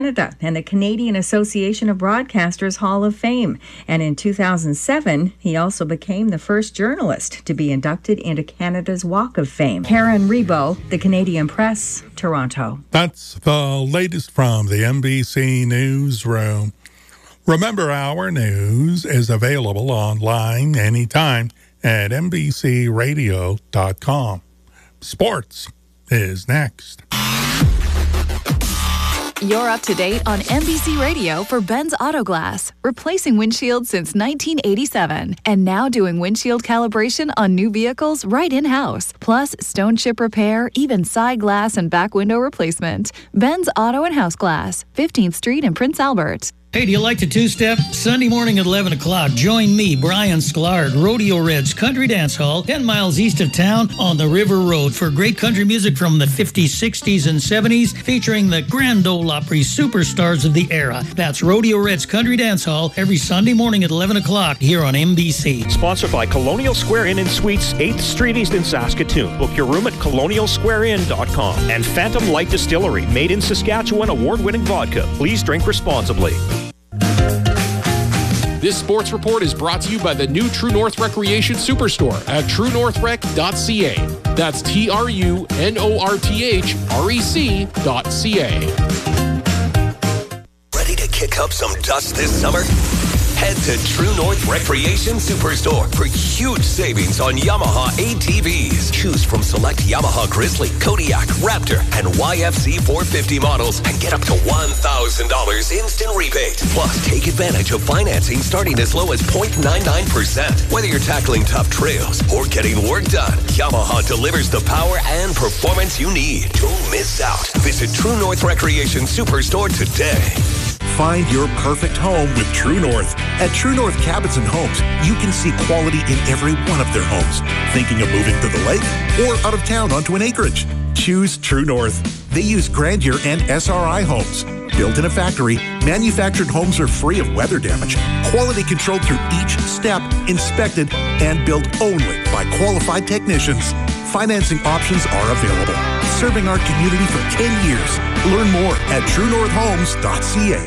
Canada and the Canadian Association of Broadcasters Hall of Fame. And in 2007, he also became the first journalist to be inducted into Canada's Walk of Fame. Karen Rebo, The Canadian Press, Toronto. That's the latest from the NBC Newsroom. Remember, our news is available online anytime at NBCRadio.com. Sports is next. You're up to date on NBC Radio for Ben's Auto Glass, replacing windshields since 1987, and now doing windshield calibration on new vehicles right in-house. Plus, stone chip repair, even side glass and back window replacement. Ben's Auto and House Glass, 15th Street in Prince Albert. Hey, do you like to two-step? Sunday morning at 11 o'clock, join me, Brian Sklar, Rodeo Reds Country Dance Hall, 10 miles east of town on the River Road for great country music from the 50s, 60s, and 70s, featuring the Grand Ole Opry superstars of the era. That's Rodeo Reds Country Dance Hall every Sunday morning at 11 o'clock here on NBC. Sponsored by Colonial Square Inn and Suites, 8th Street East in Saskatoon. Book your room at colonialsquareinn.com. And Phantom Light Distillery, made in Saskatchewan, award-winning vodka. Please drink responsibly. This sports report is brought to you by the new True North Recreation Superstore at truenorthrec.ca. That's TRUNORTHREC.ca. Ready to kick up some dust this summer? Head to True North Recreation Superstore for huge savings on Yamaha ATVs. Choose from select Yamaha Grizzly, Kodiak, Raptor, and YFC 450 models and get up to $1,000 instant rebate. Plus, take advantage of financing starting as low as 0.99%. Whether you're tackling tough trails or getting work done, Yamaha delivers the power and performance you need. Don't miss out. Visit True North Recreation Superstore today. Find your perfect home with True North. At True North Cabins and Homes, you can see quality in every one of their homes. Thinking of moving to the lake or out of town onto an acreage? Choose True North. They use Grandeur and SRI homes. Built in a factory, manufactured homes are free of weather damage. Quality controlled through each step, inspected, and built only by qualified technicians. Financing options are available. Serving our community for 10 years. Learn more at truenorthhomes.ca.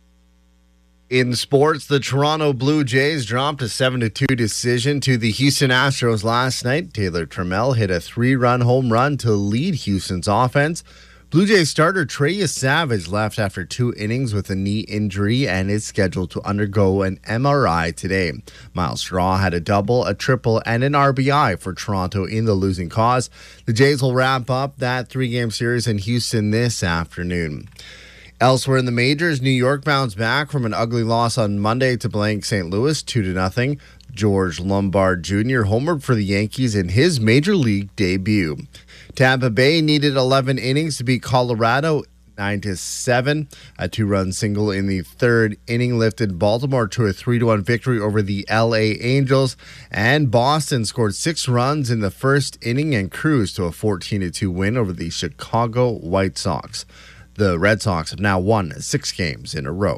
In sports, the Toronto Blue Jays dropped a 7-2 decision to the Houston Astros last night. Taylor Trammell hit a 3-run home run to lead Houston's offense. Blue Jays starter Trey Savage left after 2 innings with a knee injury and is scheduled to undergo an MRI today. Miles Straw had a double, a triple, and an RBI for Toronto in the losing cause. The Jays will wrap up that 3-game series in Houston this afternoon. Elsewhere in the majors, New York bounced back from an ugly loss on Monday to blank St. Louis 2-0. George Lombard Jr. homered for the Yankees in his major league debut. Tampa Bay needed 11 innings to beat Colorado 9-7. A 2-run single in the 3rd inning lifted Baltimore to a 3-1 victory over the LA Angels, and Boston scored 6 runs in the 1st inning and cruised to a 14-2 win over the Chicago White Sox. The Red Sox have now won 6 games in a row.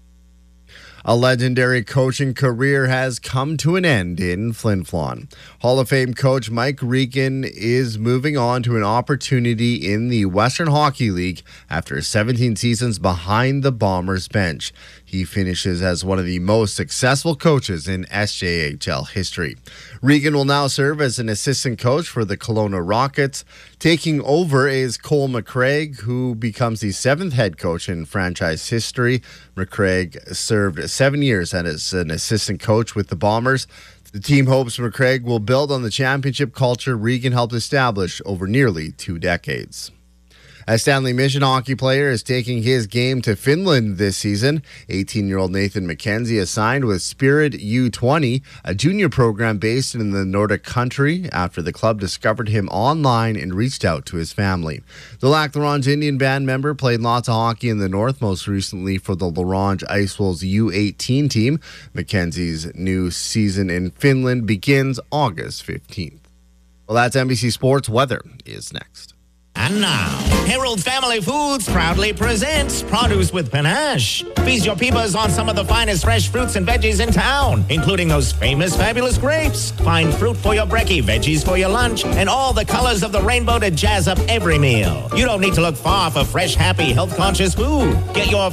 A legendary coaching career has come to an end in Flin Flon. Hall of Fame coach Mike Regan is moving on to an opportunity in the Western Hockey League after 17 seasons behind the Bombers bench. He finishes as one of the most successful coaches in SJHL history. Regan will now serve as an assistant coach for the Kelowna Rockets. Taking over is Cole McCraig, who becomes the 7th head coach in franchise history. McCraig served 7 years as an assistant coach with the Bombers. The team hopes McCraig will build on the championship culture Regan helped establish over nearly 2 decades. A Stanley Mission hockey player is taking his game to Finland this season. 18-year-old Nathan McKenzie is signed with Spirit U20, a junior program based in the Nordic country, after the club discovered him online and reached out to his family. The Lac La Ronge Indian Band member played lots of hockey in the north, most recently for the La Ronge Ice Wolves U18 team. McKenzie's new season in Finland begins August 15th. Well, that's NBC Sports. Weather is next. And now, Harold Family Foods proudly presents Produce with Panache. Feast your peepers on some of the finest fresh fruits and veggies in town, including those famous fabulous grapes. Find fruit for your brekkie, veggies for your lunch, and all the colors of the rainbow to jazz up every meal. You don't need to look far for fresh, happy, health-conscious food. Get your